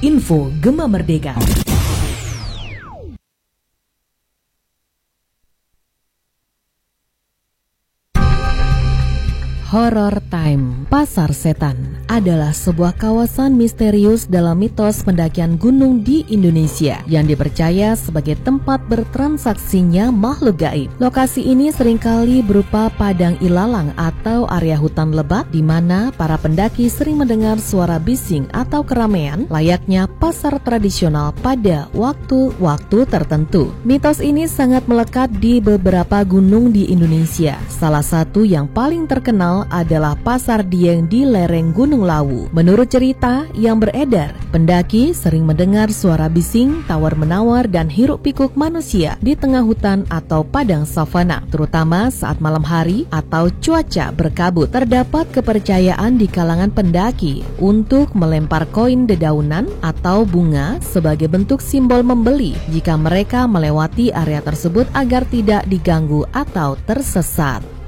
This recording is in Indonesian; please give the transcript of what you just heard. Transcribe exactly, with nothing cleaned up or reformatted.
Info Gema Merdeka. Horror Time. Pasar Setan adalah sebuah kawasan misterius dalam mitos pendakian gunung di Indonesia yang dipercaya sebagai tempat bertransaksinya makhluk gaib. Lokasi ini seringkali berupa padang ilalang atau area hutan lebat di mana para pendaki sering mendengar suara bising atau keramaian layaknya pasar tradisional pada waktu-waktu tertentu. Mitos ini sangat melekat di beberapa gunung di Indonesia. Salah satu yang paling terkenal adalah Pasar Dieng di lereng Gunung Lawu. Menurut cerita yang beredar, pendaki sering mendengar suara bising, tawar-menawar dan hiruk-pikuk manusia di tengah hutan atau padang savana, terutama saat malam hari atau cuaca berkabut. Terdapat kepercayaan di kalangan pendaki untuk melempar koin dedaunan atau bunga sebagai bentuk simbol membeli jika mereka melewati area tersebut agar tidak diganggu atau tersesat.